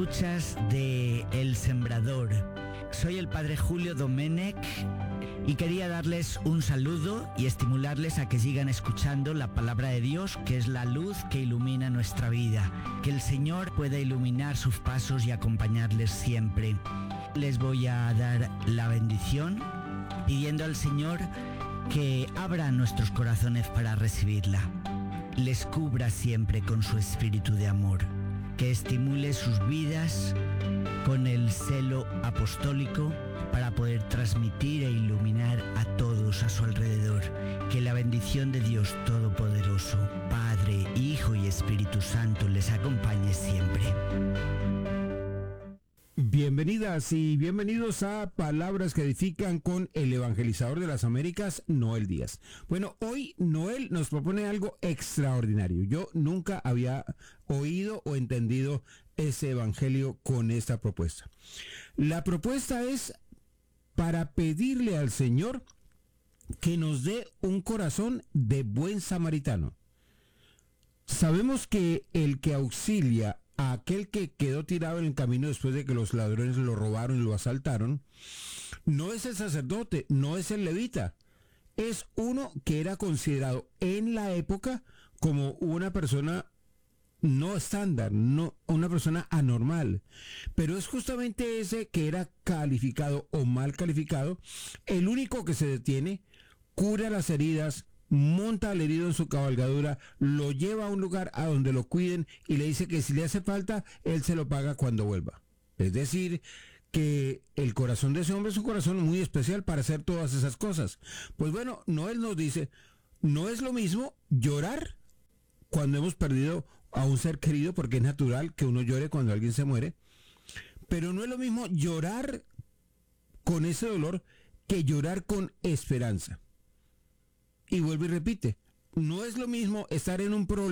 escuchas de El Sembrador. Soy el padre Julio Domenech y quería darles un saludo y estimularles a que sigan escuchando la palabra de Dios, que es la luz que ilumina nuestra vida. Que el Señor pueda iluminar sus pasos y acompañarles siempre. Les voy a dar la bendición pidiendo al Señor que abra nuestros corazones para recibirla. Les cubra siempre con su espíritu de amor, que estimule sus vidas con el celo apostólico para poder transmitir e iluminar a todos a su alrededor. Que la bendición de Dios Todopoderoso, Padre, Hijo y Espíritu Santo les acompañe siempre. Bienvenidas y bienvenidos a Palabras que Edifican con el evangelizador de las Américas, Noel Díaz. Bueno, hoy Noel nos propone algo extraordinario. Yo nunca había oído o entendido ese evangelio con esta propuesta. La propuesta es para pedirle al Señor que nos dé un corazón de buen samaritano. Sabemos que el que auxilia a aquel que quedó tirado en el camino después de que los ladrones lo robaron y lo asaltaron, no es el sacerdote, no es el levita, es uno que era considerado en la época como una persona no estándar, no una persona anormal, pero es justamente ese que era calificado o mal calificado, el único que se detiene, cura las heridas, monta al herido en su cabalgadura, lo lleva a un lugar a donde lo cuiden y le dice que si le hace falta, él se lo paga cuando vuelva. Es decir, que el corazón de ese hombre es un corazón muy especial para hacer todas esas cosas. Pues bueno, Noel nos dice, no es lo mismo llorar cuando hemos perdido a un ser querido, porque es natural que uno llore cuando alguien se muere, pero no es lo mismo llorar con ese dolor que llorar con esperanza. Y vuelve y repite, no es lo mismo estar en un problema